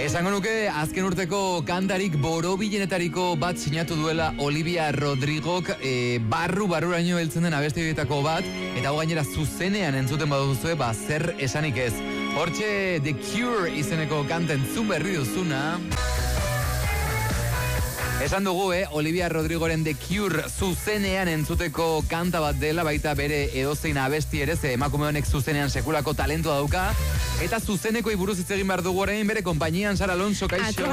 Esango nuke, azken urteko kantarik borobilenetariko bat sinatu duela Olivia Rodrigok, barruraino heltzen den abestietako bat, eta hau gainera zuzenean entzuten baduzue, zer esanik ez. Hortxe The Cure izeneko kanta entzun berri duzuna. Esan dugu, Olivia Rodrigoren The Cure zuzenean entzuteko kanta bat dela, baita bere edozein abesti ere, ze emakume honek zuzenean sekulako talentua dauka, eta zuzeneko buruz hitz egin behar dugu orain bere konpainian. Sara Alonso, kaixo.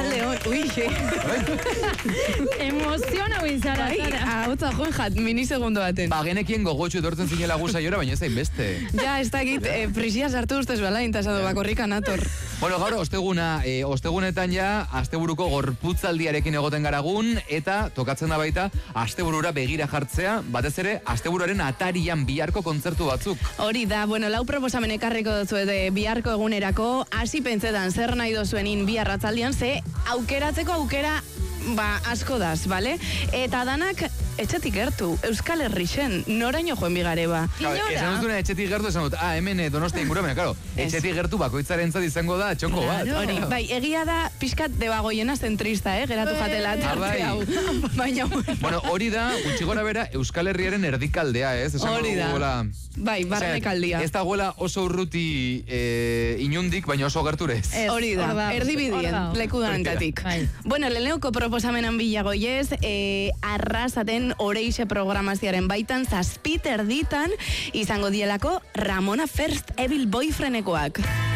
Emoziona huin Sara. Hautza joen jat, minisegundo baten. Genekien gogotxu etortzen zinela guza jora, baina ez hain beste. Ja, ez dakit, prisia sartu ustez bala, intasado bakorrikan ator. Bueno, gaur, ostegunetan ja, asteburuko gorputzaldiarekin egoten garagun, eta tokatzen da baita, asteburura begira jartzea, batez ere, asteburuaren atarian biharko kontzertu batzuk. Hori da, bueno, 4 proposamen ekarriko duzu biharko egunerako, hasi pentsetan zer nahi dozuenin bihar atzaldian, ze aukeratzeko aukera asko daz, bale? Eta danak etxetik gertu, Euskal Herrixen, noraino joen bigare ba? Esan dut etxetik gertu, esan dut, hemen Donostia ingura, baina, etxetik gertu bakoitzaren zat izango da txoko bat. Hori, bai, egia da, pixkat debagoiena zentrista, geratu jatela tarte hau. Bueno, hori da, gutxi gora bera, Euskal Herriaren erdikaldea, ez? Hori da. Bai, barnekaldia. Ez dagoela oso urruti inundik, baina oso gerturez. Hori da, erdibidien, leku danetatik. Bueno, leheneuko proposamenan bilagoiez, arrasaten oreixe programaziaren baitan, 7 erditan, izango dielako Ramona First Evil Boyfriendekoak.